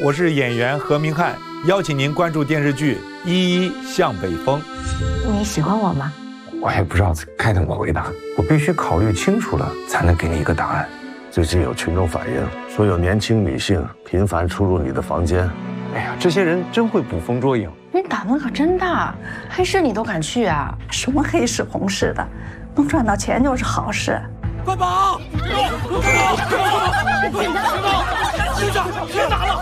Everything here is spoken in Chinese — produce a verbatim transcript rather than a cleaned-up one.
我是演员何明翰，邀请您关注电视剧《一一向北风》。 你喜欢我吗？ 我也不知道该怎么回答，我必须考虑清楚了才能给你一个答案。 最近有群众反映说有年轻女性频繁出入你的房间。 哎呀，这些人真会捕风捉影。 你胆子可真大，黑市你都敢去啊？ 什么黑市红市的，能赚到钱就是好事。 快跑！快跑！快跑！快跑！快跑！先生，别打了！